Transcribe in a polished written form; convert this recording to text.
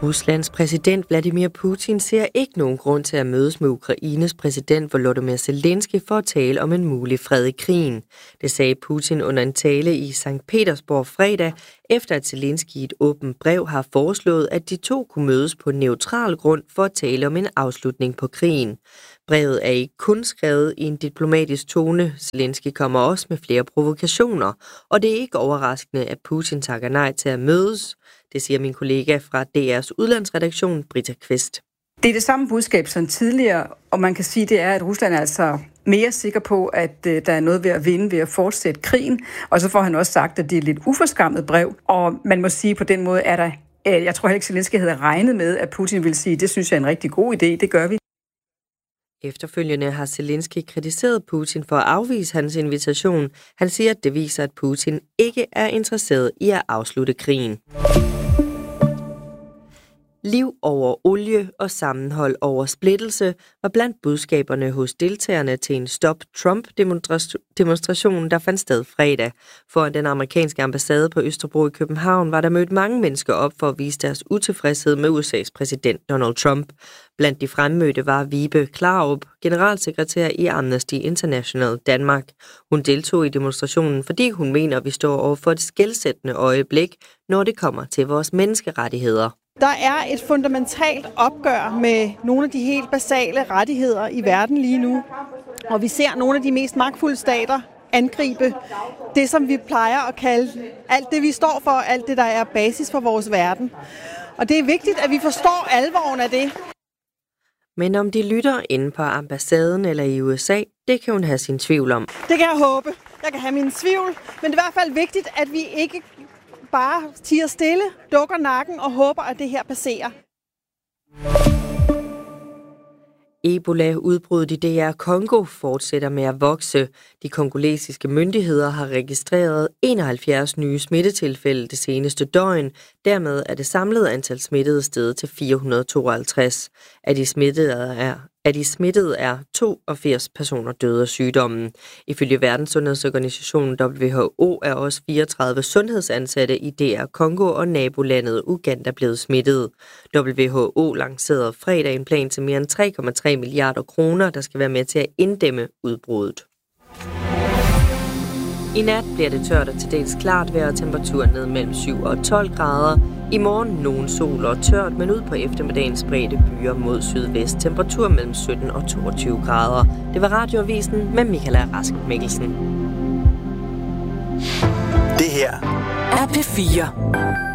Ruslands præsident Vladimir Putin ser ikke nogen grund til at mødes med Ukraines præsident Volodymyr Zelensky for at tale om en mulig fred i krigen. Det sagde Putin under en tale i Sankt Petersborg fredag, efter at Zelensky i et åbent brev har foreslået, at de to kunne mødes på neutral grund for at tale om en afslutning på krigen. Brevet er ikke kun skrevet i en diplomatisk tone. Zelensky kommer også med flere provokationer, og det er ikke overraskende, at Putin takker nej til at mødes. Det siger min kollega fra DR's udlandsredaktion, Britta Kvist. Det er det samme budskab som tidligere, og man kan sige, det er, at Rusland er altså mere sikker på, at der er noget ved at vinde ved at fortsætte krigen. Og så får han også sagt, at det er et lidt uforskammet brev, og man må sige, på den måde er der, jeg tror heller ikke, Zelensky havde regnet med, at Putin ville sige, det synes jeg er en rigtig god idé, det gør vi. Efterfølgende har Zelensky kritiseret Putin for at afvise hans invitation. Han siger, at det viser, at Putin ikke er interesseret i at afslutte krigen. Liv over olie og sammenhold over splittelse var blandt budskaberne hos deltagerne til en Stop Trump-demonstration, der fandt sted fredag. Foran den amerikanske ambassade på Østerbro i København var der mødt mange mennesker op for at vise deres utilfredshed med USA's præsident Donald Trump. Blandt de fremmødte var Vibe Klarup, generalsekretær i Amnesty International Danmark. Hun deltog i demonstrationen, fordi hun mener, at vi står over for et skelsættende øjeblik, når det kommer til vores menneskerettigheder. Der er et fundamentalt opgør med nogle af de helt basale rettigheder i verden lige nu. Og vi ser nogle af de mest magtfulde stater angribe det, som vi plejer at kalde alt det, vi står for, alt det, der er basis for vores verden. Og det er vigtigt, at vi forstår alvoren af det. Men om de lytter inde på ambassaden eller i USA, det kan hun have sin tvivl om. Det kan jeg håbe. Jeg kan have min tvivl, men det er i hvert fald vigtigt, at vi ikke bare tiger stille, dukker nakken og håber, at det her passerer. Ebola-udbruddet i DR Congo fortsætter med at vokse. De kongolesiske myndigheder har registreret 71 nye smittetilfælde det seneste døgn. Dermed er det samlede antal smittede steget til 452. Af de smittede er 82 personer døde af sygdommen. Ifølge Verdenssundhedsorganisationen WHO er også 34 sundhedsansatte i DR Congo og nabolandet Uganda blevet smittet. WHO lancerede fredag en plan til mere end 3,3 milliarder kroner, der skal være med til at inddæmme udbruddet. I nat bliver det tørt og til dels klart vejr, og temperaturen ned mellem 7 og 12 grader. I morgen nogen sol og tørt, men ud på eftermiddagen spredte byer mod sydvest. Temperatur mellem 17 og 22 grader. Det var Radioavisen med Michaela Rask Mikkelsen. Det her er P4.